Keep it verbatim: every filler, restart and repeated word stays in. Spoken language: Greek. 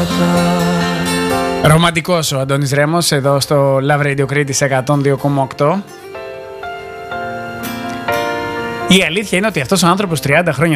Ρομαντικός ο Αντώνης Ρέμος εδώ στο Love Radio Κρήτης εκατόν δύο κόμμα οκτώ. Η αλήθεια είναι ότι αυτός ο άνθρωπος τριάντα χρόνια